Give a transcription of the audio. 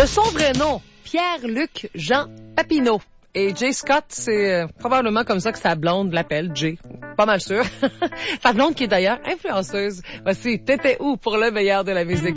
De son vrai nom, Pierre-Luc Jean Papineau. Et Jay Scott, c'est probablement comme ça que sa blonde l'appelle, Jay. Pas mal sûr. Sa blonde qui est d'ailleurs influenceuse. Voici T'étais où pour le meilleur de la musique.